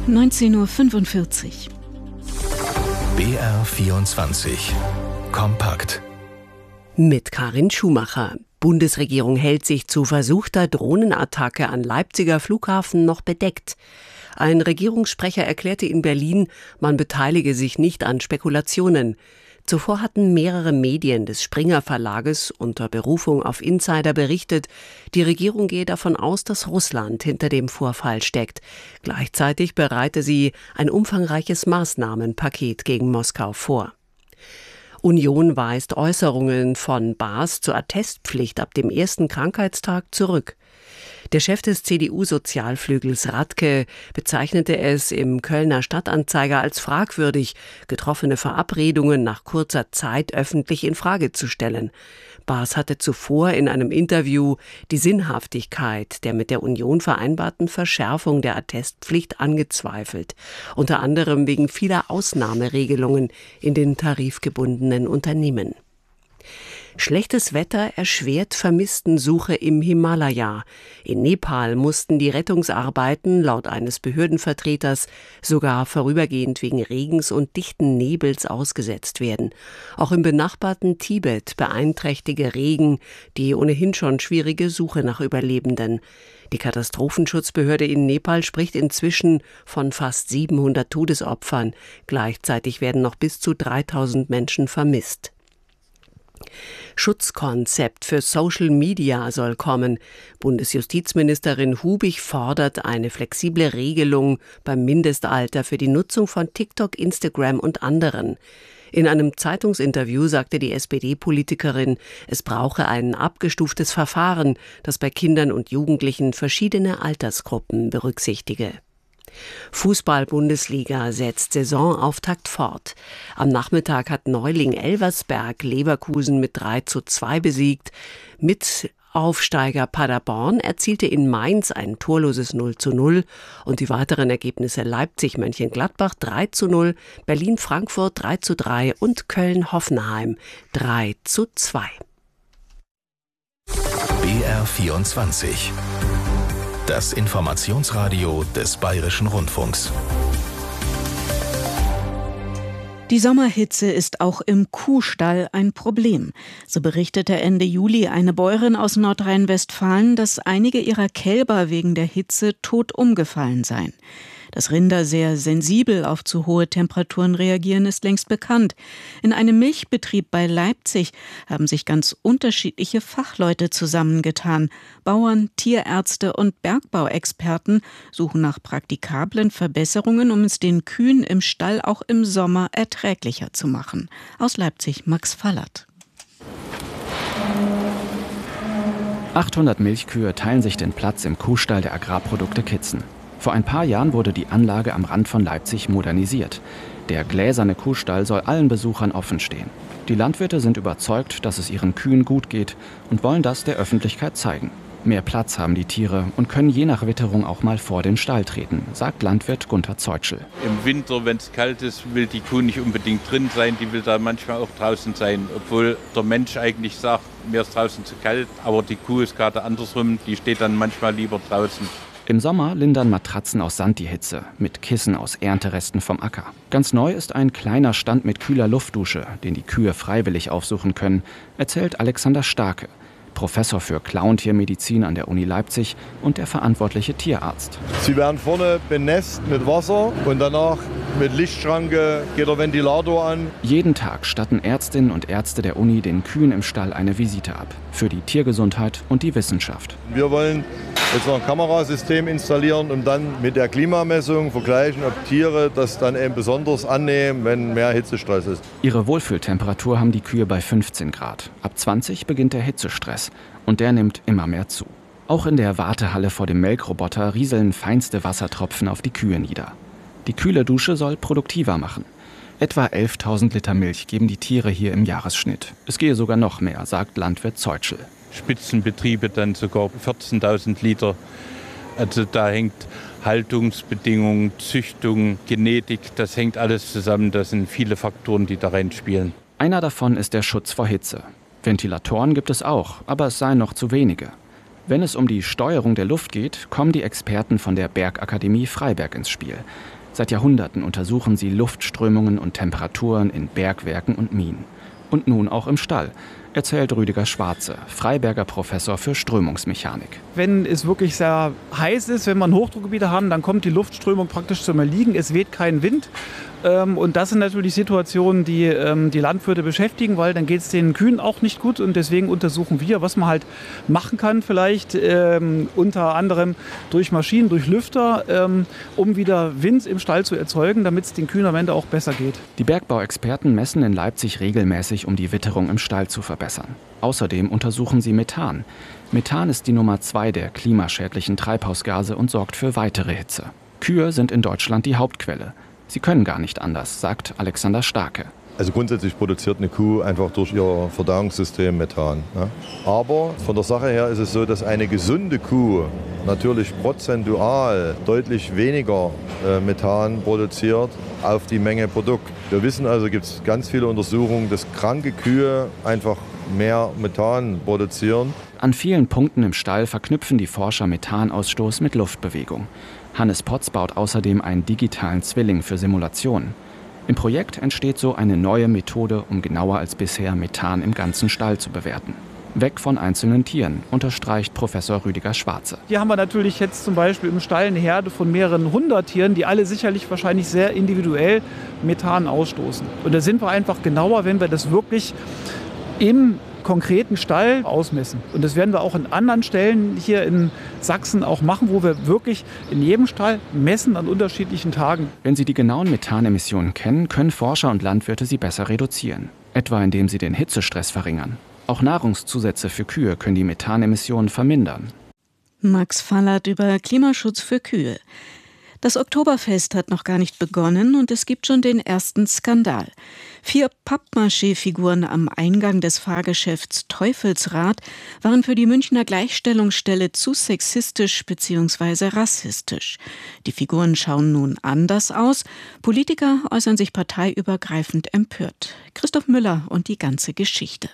19:45 Uhr. BR24 Kompakt. Mit Karin Schumacher. Bundesregierung hält sich zu versuchter Drohnenattacke an Leipziger Flughafen noch bedeckt. Ein Regierungssprecher erklärte in Berlin, man beteilige sich nicht an Spekulationen. Zuvor hatten mehrere Medien des Springer Verlages unter Berufung auf Insider berichtet, die Regierung gehe davon aus, dass Russland hinter dem Vorfall steckt. Gleichzeitig bereite sie ein umfangreiches Maßnahmenpaket gegen Moskau vor. Union weist Äußerungen von Baas zur Attestpflicht ab dem ersten Krankheitstag zurück. Der Chef des CDU-Sozialflügels Radke bezeichnete es im Kölner Stadtanzeiger als fragwürdig, getroffene Verabredungen nach kurzer Zeit öffentlich in Frage zu stellen. Baas hatte zuvor in einem Interview die Sinnhaftigkeit der mit der Union vereinbarten Verschärfung der Attestpflicht angezweifelt, unter anderem wegen vieler Ausnahmeregelungen in den tarifgebundenen Unternehmen. Schlechtes Wetter erschwert Vermisstensuche im Himalaya. In Nepal mussten die Rettungsarbeiten laut eines Behördenvertreters sogar vorübergehend wegen Regens und dichten Nebels ausgesetzt werden. Auch im benachbarten Tibet beeinträchtige Regen die ohnehin schon schwierige Suche nach Überlebenden. Die Katastrophenschutzbehörde in Nepal spricht inzwischen von fast 700 Todesopfern. Gleichzeitig werden noch bis zu 3000 Menschen vermisst. Schutzkonzept für Social Media soll kommen. Bundesjustizministerin Hubig fordert eine flexible Regelung beim Mindestalter für die Nutzung von TikTok, Instagram und anderen. In einem Zeitungsinterview sagte die SPD-Politikerin, es brauche ein abgestuftes Verfahren, das bei Kindern und Jugendlichen verschiedene Altersgruppen berücksichtige. Fußball-Bundesliga setzt Saisonauftakt fort. Am Nachmittag hat Neuling Elversberg Leverkusen mit 3:2 besiegt. Mitaufsteiger Paderborn erzielte in Mainz ein torloses 0:0 und die weiteren Ergebnisse Leipzig-Mönchengladbach 3:0, Berlin-Frankfurt 3:3 und Köln-Hoffenheim 3:2. BR24 Das Informationsradio des Bayerischen Rundfunks. Die Sommerhitze ist auch im Kuhstall ein Problem. So berichtete Ende Juli eine Bäuerin aus Nordrhein-Westfalen, dass einige ihrer Kälber wegen der Hitze tot umgefallen seien. Dass Rinder sehr sensibel auf zu hohe Temperaturen reagieren, ist längst bekannt. In einem Milchbetrieb bei Leipzig haben sich ganz unterschiedliche Fachleute zusammengetan. Bauern, Tierärzte und Bergbauexperten suchen nach praktikablen Verbesserungen, um es den Kühen im Stall auch im Sommer erträglicher zu machen. Aus Leipzig Max Fallert. 800 Milchkühe teilen sich den Platz im Kuhstall der Agrarprodukte Kitzen. Vor ein paar Jahren wurde die Anlage am Rand von Leipzig modernisiert. Der gläserne Kuhstall soll allen Besuchern offen stehen. Die Landwirte sind überzeugt, dass es ihren Kühen gut geht und wollen das der Öffentlichkeit zeigen. Mehr Platz haben die Tiere und können je nach Witterung auch mal vor den Stall treten, sagt Landwirt Gunter Zeutschel. Im Winter, wenn es kalt ist, will die Kuh nicht unbedingt drin sein, die will da manchmal auch draußen sein. Obwohl der Mensch eigentlich sagt, mir ist draußen zu kalt, aber die Kuh ist gerade andersrum, die steht dann manchmal lieber draußen. Im Sommer lindern Matratzen aus Sand die Hitze, mit Kissen aus Ernteresten vom Acker. Ganz neu ist ein kleiner Stand mit kühler Luftdusche, den die Kühe freiwillig aufsuchen können, erzählt Alexander Starke, Professor für Klauentiermedizin an der Uni Leipzig und der verantwortliche Tierarzt. Sie werden vorne benässt mit Wasser und danach mit Lichtschranke geht der Ventilator an. Jeden Tag statten Ärztinnen und Ärzte der Uni den Kühen im Stall eine Visite ab. Für die Tiergesundheit und die Wissenschaft. Wir wollen jetzt noch ein Kamerasystem installieren und dann mit der Klimamessung vergleichen, ob Tiere das dann eben besonders annehmen, wenn mehr Hitzestress ist. Ihre Wohlfühltemperatur haben die Kühe bei 15 Grad. Ab 20 beginnt der Hitzestress und der nimmt immer mehr zu. Auch in der Wartehalle vor dem Melkroboter rieseln feinste Wassertropfen auf die Kühe nieder. Die kühle Dusche soll produktiver machen. Etwa 11.000 Liter Milch geben die Tiere hier im Jahresschnitt. Es gehe sogar noch mehr, sagt Landwirt Zeutschel. Spitzenbetriebe dann sogar 14.000 Liter. Also da hängt Haltungsbedingungen, Züchtung, Genetik, das hängt alles zusammen. Das sind viele Faktoren, die da reinspielen. Einer davon ist der Schutz vor Hitze. Ventilatoren gibt es auch, aber es seien noch zu wenige. Wenn es um die Steuerung der Luft geht, kommen die Experten von der Bergakademie Freiberg ins Spiel. Seit Jahrhunderten untersuchen sie Luftströmungen und Temperaturen in Bergwerken und Minen. Und nun auch im Stall, erzählt Rüdiger Schwarze, Freiberger Professor für Strömungsmechanik. Wenn es wirklich sehr heiß ist, wenn wir Hochdruckgebiete haben, dann kommt die Luftströmung praktisch zum Erliegen. Es weht kein Wind. Und das sind natürlich Situationen, die die Landwirte beschäftigen, weil dann geht es den Kühen auch nicht gut. Und deswegen untersuchen wir, was man halt machen kann, vielleicht unter anderem durch Maschinen, durch Lüfter, um wieder Wind im Stall zu erzeugen, damit es den Kühen am Ende auch besser geht. Die Bergbauexperten messen in Leipzig regelmäßig, um die Witterung im Stall zu verbessern. Außerdem untersuchen sie Methan. Methan ist die Nummer 2 der klimaschädlichen Treibhausgase und sorgt für weitere Hitze. Kühe sind in Deutschland die Hauptquelle. Sie können gar nicht anders, sagt Alexander Starke. Also grundsätzlich produziert eine Kuh einfach durch ihr Verdauungssystem Methan. Ne? Aber von der Sache her ist es so, dass eine gesunde Kuh natürlich prozentual deutlich weniger Methan produziert auf die Menge Produkt. Wir wissen also, gibt es ganz viele Untersuchungen, dass kranke Kühe einfach mehr Methan produzieren. An vielen Punkten im Stall verknüpfen die Forscher Methanausstoß mit Luftbewegung. Hannes Potz baut außerdem einen digitalen Zwilling für Simulationen. Im Projekt entsteht so eine neue Methode, um genauer als bisher Methan im ganzen Stall zu bewerten. Weg von einzelnen Tieren, unterstreicht Professor Rüdiger Schwarze. Hier haben wir natürlich jetzt zum Beispiel im Stall eine Herde von mehreren 100 Tieren, die alle sicherlich wahrscheinlich sehr individuell Methan ausstoßen. Und da sind wir einfach genauer, wenn wir das wirklich im konkreten Stall ausmessen. Und das werden wir auch an anderen Stellen hier in Sachsen auch machen, wo wir wirklich in jedem Stall messen an unterschiedlichen Tagen. Wenn Sie die genauen Methanemissionen kennen, können Forscher und Landwirte sie besser reduzieren. Etwa indem sie den Hitzestress verringern. Auch Nahrungszusätze für Kühe können die Methanemissionen vermindern. Max Fallert über Klimaschutz für Kühe. Das Oktoberfest hat noch gar nicht begonnen und es gibt schon den ersten Skandal. 4 Pappmaché-Figuren am Eingang des Fahrgeschäfts Teufelsrad waren für die Münchner Gleichstellungsstelle zu sexistisch bzw. rassistisch. Die Figuren schauen nun anders aus. Politiker äußern sich parteiübergreifend empört. Christoph Müller und die ganze Geschichte.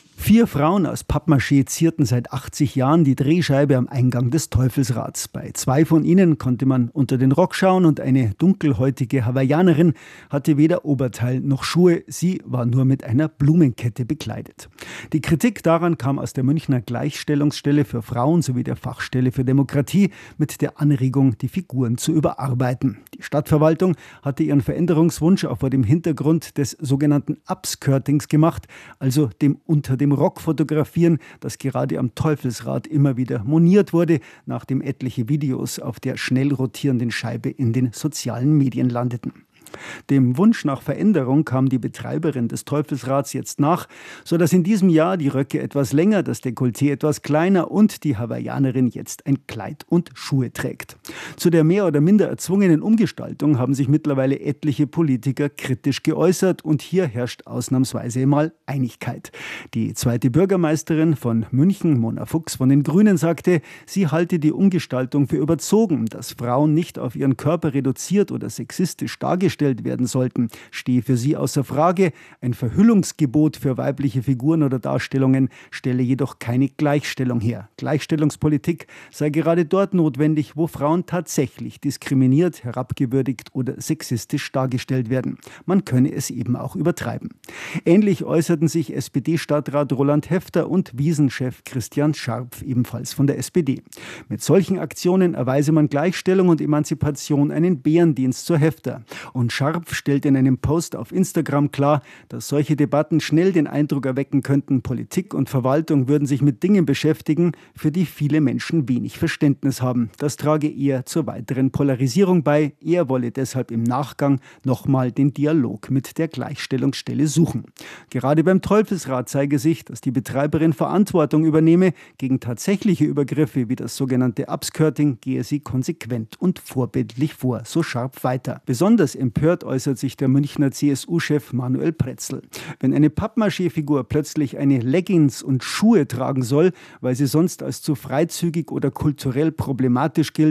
4 Frauen aus Pappmaché zierten seit 80 Jahren die Drehscheibe am Eingang des Teufelsrads. Bei 2 von ihnen konnte man unter den Rock schauen und eine dunkelhäutige Hawaiianerin hatte weder Oberteil noch Schuhe. Sie war nur mit einer Blumenkette bekleidet. Die Kritik daran kam aus der Münchner Gleichstellungsstelle für Frauen sowie der Fachstelle für Demokratie mit der Anregung, die Figuren zu überarbeiten. Die Stadtverwaltung hatte ihren Veränderungswunsch auch vor dem Hintergrund des sogenannten Upskirtings gemacht, also dem unter dem Rock fotografieren, das gerade am Teufelsrad immer wieder moniert wurde, nachdem etliche Videos auf der schnell rotierenden Scheibe in den sozialen Medien landeten. Dem Wunsch nach Veränderung kam die Betreiberin des Teufelsrads jetzt nach, sodass in diesem Jahr die Röcke etwas länger, das Dekolleté etwas kleiner und die Hawaiianerin jetzt ein Kleid und Schuhe trägt. Zu der mehr oder minder erzwungenen Umgestaltung haben sich mittlerweile etliche Politiker kritisch geäußert und hier herrscht ausnahmsweise mal Einigkeit. Die zweite Bürgermeisterin von München, Mona Fuchs von den Grünen, sagte, sie halte die Umgestaltung für überzogen, dass Frauen nicht auf ihren Körper reduziert oder sexistisch dargestellt werden sollten, stehe für sie außer Frage. Ein Verhüllungsgebot für weibliche Figuren oder Darstellungen stelle jedoch keine Gleichstellung her. Gleichstellungspolitik sei gerade dort notwendig, wo Frauen tatsächlich diskriminiert, herabgewürdigt oder sexistisch dargestellt werden. Man könne es eben auch übertreiben. Ähnlich äußerten sich SPD-Stadtrat Roland Häfter und Wiesenchef Christian Scharpf, ebenfalls von der SPD. Mit solchen Aktionen erweise man Gleichstellung und Emanzipation einen Bärendienst zur Häfter. Und Scharpf stellt in einem Post auf Instagram klar, dass solche Debatten schnell den Eindruck erwecken könnten, Politik und Verwaltung würden sich mit Dingen beschäftigen, für die viele Menschen wenig Verständnis haben. Das trage eher zur weiteren Polarisierung bei. Er wolle deshalb im Nachgang nochmal den Dialog mit der Gleichstellungsstelle suchen. Gerade beim Teufelsrad zeige sich, dass die Betreiberin Verantwortung übernehme. Gegen tatsächliche Übergriffe wie das sogenannte Upskirting gehe sie konsequent und vorbildlich vor, so Scharpf weiter. Besonders empört äußert sich der Münchner CSU-Chef Manuel Pretzl. Wenn eine Pappmaché-Figur plötzlich eine Leggings und Schuhe tragen soll, weil sie sonst als zu freizügig oder kulturell problematisch gilt, dann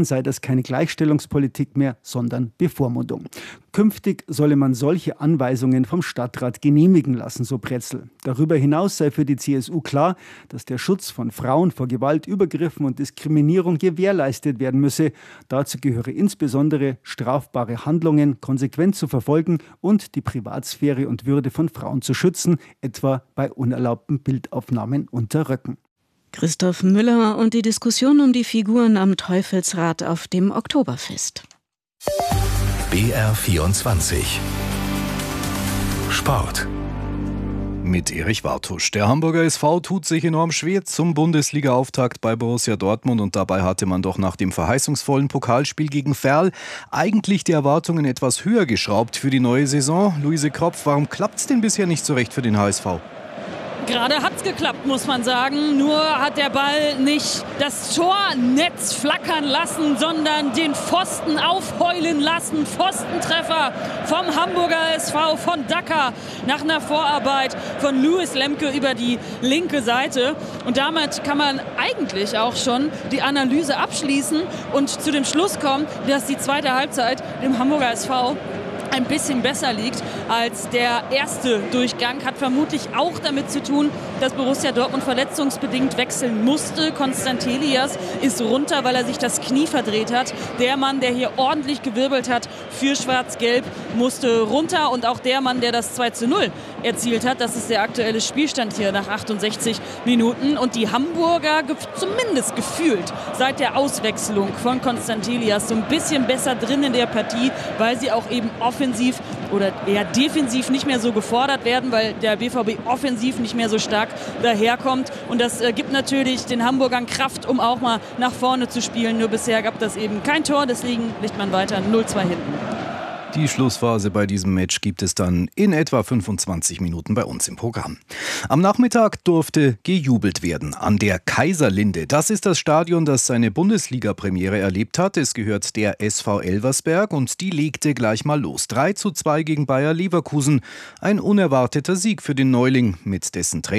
Bayern sei das keine Gleichstellungspolitik mehr, sondern Bevormundung. Künftig solle man solche Anweisungen vom Stadtrat genehmigen lassen, so Pretzel. Darüber hinaus sei für die CSU klar, dass der Schutz von Frauen vor Gewalt, Übergriffen und Diskriminierung gewährleistet werden müsse. Dazu gehöre insbesondere strafbare Handlungen konsequent zu verfolgen und die Privatsphäre und Würde von Frauen zu schützen, etwa bei unerlaubten Bildaufnahmen unter Röcken. Christoph Müller und die Diskussion um die Figuren am Teufelsrad auf dem Oktoberfest. BR24 Sport. Mit Erich Wartusch. Der Hamburger SV tut sich enorm schwer zum Bundesliga-Auftakt bei Borussia Dortmund und dabei hatte man doch nach dem verheißungsvollen Pokalspiel gegen Verl eigentlich die Erwartungen etwas höher geschraubt für die neue Saison. Luise Kropf, warum klappt es denn bisher nicht so recht für den HSV? Gerade hat's geklappt, muss man sagen. Nur hat der Ball nicht das Tornetz flackern lassen, sondern den Pfosten aufheulen lassen. Pfostentreffer vom Hamburger SV von Dacker nach einer Vorarbeit von Louis Lemke über die linke Seite. Und damit kann man eigentlich auch schon die Analyse abschließen und zu dem Schluss kommen, dass die zweite Halbzeit dem Hamburger SV ein bisschen besser liegt als der erste Durchgang. Hat vermutlich auch damit zu tun, dass Borussia Dortmund verletzungsbedingt wechseln musste. Konstantin Elias ist runter, weil er sich das Knie verdreht hat. Der Mann, der hier ordentlich gewirbelt hat für Schwarz-Gelb, musste runter. Und auch der Mann, der das 2:0 erzielt hat, das ist der aktuelle Spielstand hier nach 68 Minuten. Und die Hamburger, zumindest gefühlt, seit der Auswechslung von Konstantin Elias so ein bisschen besser drin in der Partie, weil sie auch eben offensiv oder eher defensiv nicht mehr so gefordert werden, weil der BVB offensiv nicht mehr so stark daherkommt. Und das gibt natürlich den Hamburgern Kraft, um auch mal nach vorne zu spielen. Nur bisher gab das eben kein Tor, deswegen liegt man weiter 0:2 hinten. Die Schlussphase bei diesem Match gibt es dann in etwa 25 Minuten bei uns im Programm. Am Nachmittag durfte gejubelt werden an der Kaiserlinde. Das ist das Stadion, das seine Bundesliga-Premiere erlebt hat. Es gehört der SV Elversberg und die legte gleich mal los. 3:2 gegen Bayer Leverkusen. Ein unerwarteter Sieg für den Neuling, mit dessen Trainer